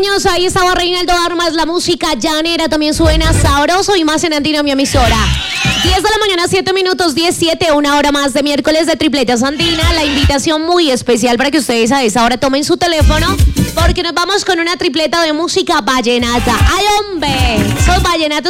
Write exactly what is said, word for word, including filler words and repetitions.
Ahí estaba Reinaldo Armas, la música llanera también suena sabroso y más en Andina, mi emisora. diez de la mañana, siete minutos, diez, siete, una hora más de miércoles de Tripletas Andina. La invitación muy especial para que ustedes a esa hora tomen su teléfono porque nos vamos con una tripleta de música vallenata. ¡Ay, hombre! Esos vallenatos